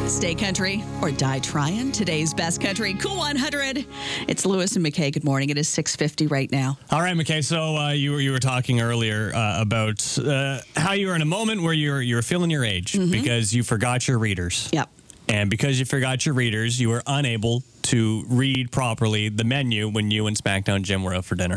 Stay country or die trying. Today's best country, Cool 100. It's Lewis and McKay. Good morning. It is 6:50 right now. All right, McKay. So you were talking earlier about how you were in a moment where you were feeling your age because you forgot your readers. Yep. And because you forgot your readers, you were unable to read properly the menu when you and SmackDown Jim were out for dinner.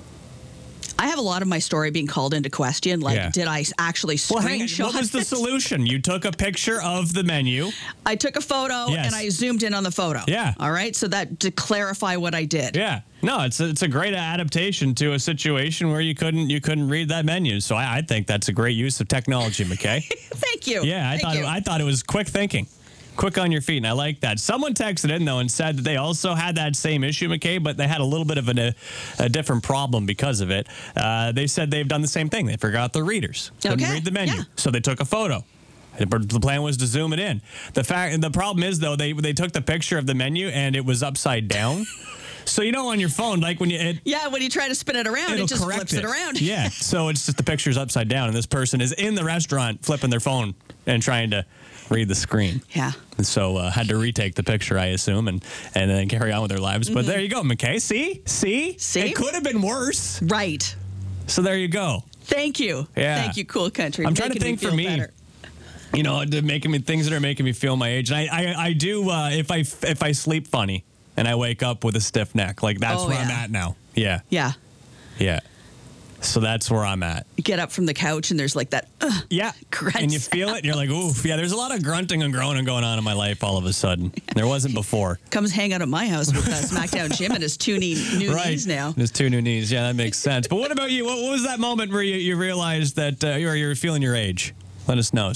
I have a lot of my story being called into question. Like, did I actually screenshot what was the it? solution? You took a picture of the menu. I took a photo and I zoomed in on the photo. Yeah. All right. So that to clarify what I did. Yeah. No, it's a great adaptation to a situation where you couldn't read that menu. So I think that's a great use of technology, McKay. Thank you. Yeah, I thought it was quick thinking. Quick on your feet, and I like that. Someone texted in, though, and said that they also had that same issue, McKay, but they had a little bit of a different problem because of it. They said they've done the same thing. They forgot their readers. Couldn't read the menu, so they took a photo. The plan was to zoom it in. The problem is, though, they took the picture of the menu, and it was upside down. So, on your phone, like when you... when you try to spin it around, it just flips it around. Yeah, so it's just the picture's upside down, and this person is in the restaurant flipping their phone and trying to read the screen. Yeah. And so had to retake the picture, I assume, and then carry on with their lives. But there you go, McKay. See? It could have been worse. Right. So there you go. Thank you. Yeah. Thank you, Cool Country. I'm trying to think for me. Better. Things that are making me feel my age. And I do if I sleep funny and I wake up with a stiff neck, like that's where I'm at now. Yeah. Yeah. Yeah. So that's where I'm at. You get up from the couch and there's like that grunt. And you feel it and you're like, oof. Yeah, there's a lot of grunting and groaning going on in my life all of a sudden. There wasn't before. Comes hang out at my house with SmackDown Jim and his two new knees now. His two new knees. Yeah, that makes sense. But what about you? What was that moment where you realized that you're feeling your age? Let us know.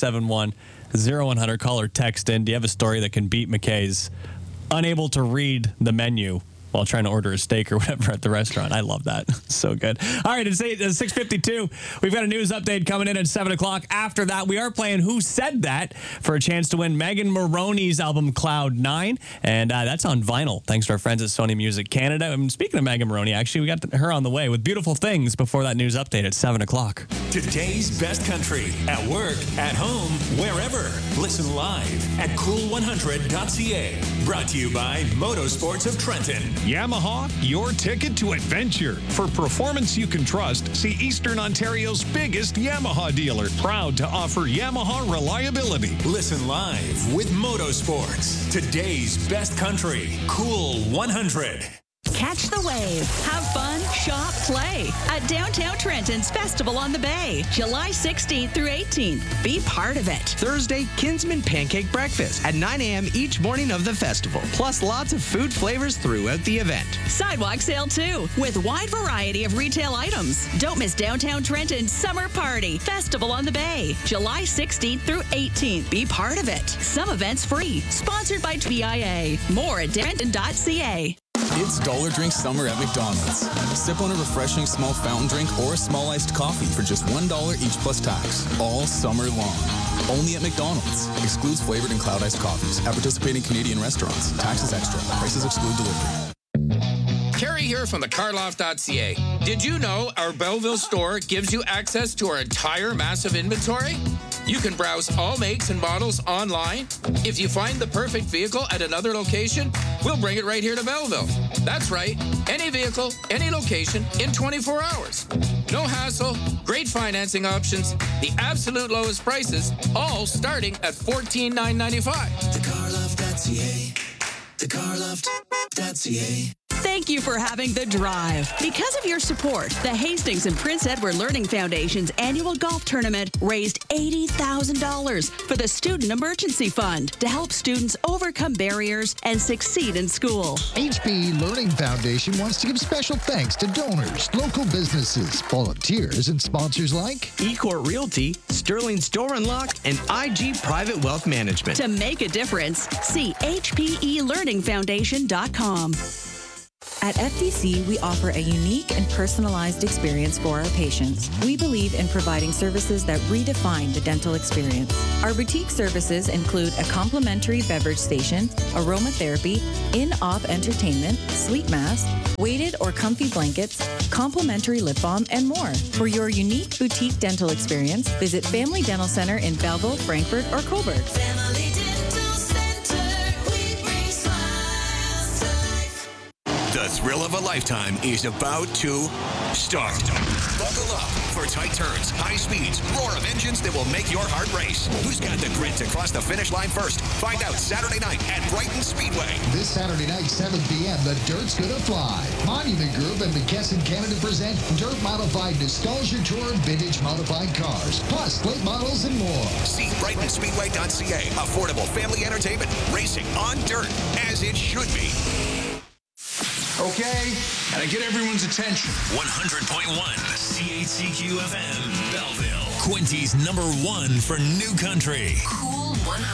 771-0100. Call or text in. Do you have a story that can beat McKay's unable to read the menu while trying to order a steak or whatever at the restaurant? I love that. So good. All right, it's 6:52. We've got a news update coming in at 7 o'clock. After that, we are playing Who Said That for a chance to win Megan Moroney's album Cloud 9. And that's on vinyl, thanks to our friends at Sony Music Canada. And speaking of Megan Moroney, actually, we got her on the way with Beautiful Things before that news update at 7 o'clock. Today's best country, at work, at home, wherever. Listen live at cool100.ca. Brought to you by Motorsports of Trenton. Yamaha, your ticket to adventure. For performance you can trust, see Eastern Ontario's biggest Yamaha dealer. Proud to offer Yamaha reliability. Listen live with Motorsports. Today's best country, Cool 100. Catch the wave. Have fun, shop, play at Downtown Trenton's Festival on the Bay, July 16th through 18th. Be part of it. Thursday, Kinsman Pancake Breakfast at 9 a.m. each morning of the festival. Plus lots of food flavors throughout the event. Sidewalk sale too, with wide variety of retail items. Don't miss Downtown Trenton's Summer Party, Festival on the Bay, July 16th through 18th. Be part of it. Some events free. Sponsored by TIA. More at Trenton.ca. It's Dollar Drink Summer at McDonald's. Sip on a refreshing small fountain drink or a small iced coffee for just $1 each plus tax. All summer long. Only at McDonald's. Excludes flavored and cloud iced coffees at participating Canadian restaurants. Taxes extra. Prices exclude delivery. Carrie here from thecarloft.ca. Did you know our Belleville store gives you access to our entire massive inventory? You can browse all makes and models online. If you find the perfect vehicle at another location, we'll bring it right here to Belleville. That's right, any vehicle, any location, in 24 hours. No hassle, great financing options, the absolute lowest prices, all starting at $14,995. Thecarloft.ca. Thecarloft.ca. Thank you for having The Drive. Because of your support, the Hastings and Prince Edward Learning Foundation's annual golf tournament raised $80,000 for the Student Emergency Fund to help students overcome barriers and succeed in school. HPE Learning Foundation wants to give special thanks to donors, local businesses, volunteers, and sponsors like eCourt Realty, Sterling Store and Lock, and IG Private Wealth Management. To make a difference, see hpelearningfoundation.com. At FDC, we offer a unique and personalized experience for our patients. We believe in providing services that redefine the dental experience. Our boutique services include a complimentary beverage station, aromatherapy, in-op entertainment, sleep mask, weighted or comfy blankets, complimentary lip balm, and more. For your unique boutique dental experience, visit Family Dental Center in Belleville, Frankfurt, or Cobourg. Family Dental. The thrill of a lifetime is about to start. Buckle up for tight turns, high speeds, roar of engines that will make your heart race. Who's got the grit to cross the finish line first? Find out Saturday night at Brighton Speedway. This Saturday night, 7 p.m., the Dirt's gonna fly. Monument Group and McKesson Canada present Dirt Modified Nostalgia Tour Vintage Modified Cars, plus late models and more. See BrightonSpeedway.ca. Affordable family entertainment. Racing on dirt, as it should be. Okay, and I get everyone's attention. 100.1 CHCQ FM, Belleville. Quincy's #1 for new country. Cool 100.